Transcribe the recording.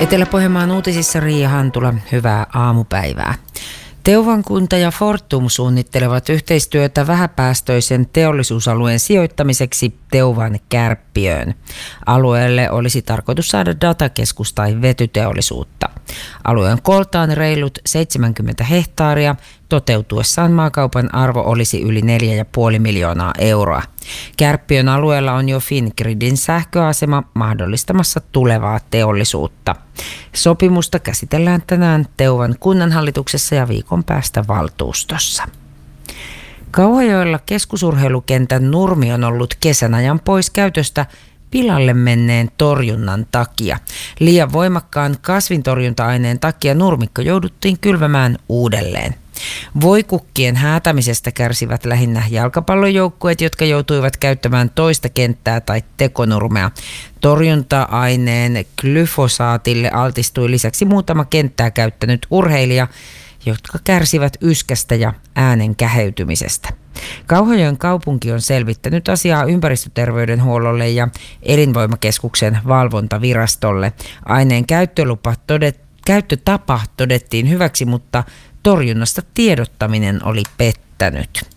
Etelä-Pohjanmaan uutisissa Riia Hantula, hyvää aamupäivää. Teuvan kunta ja Fortum suunnittelevat yhteistyötä vähäpäästöisen teollisuusalueen sijoittamiseksi Teuvan Kärppiöön. Alueelle olisi tarkoitus saada datakeskus tai vetyteollisuutta. Alueen kooltaan reilut 70 hehtaaria, toteutuessaan maakaupan arvo olisi yli 4,5 miljoonaa euroa. Kärppiön alueella on jo Fingridin sähköasema mahdollistamassa tulevaa teollisuutta. Sopimusta käsitellään tänään Teuvan kunnanhallituksessa ja viikon päästä valtuustossa. Kauhajoella keskusurheilukentän nurmi on ollut kesän ajan pois käytöstä pilalle menneen torjunnan takia. Liian voimakkaan kasvintorjunta-aineen takia nurmikko jouduttiin kylvämään uudelleen. Voikukkien häätämisestä kärsivät lähinnä jalkapallojoukkueet, jotka joutuivat käyttämään toista kenttää tai tekonurmea. Torjunta-aineen glyfosaatille altistui lisäksi muutama kenttää käyttänyt urheilija, jotka kärsivät yskästä ja äänen käheytymisestä. Kauhajoen kaupunki on selvittänyt asiaa ympäristöterveydenhuollolle ja elinvoimakeskuksen valvontavirastolle. Aineen käyttötapa todettiin hyväksi, mutta torjunnasta tiedottaminen oli pettänyt.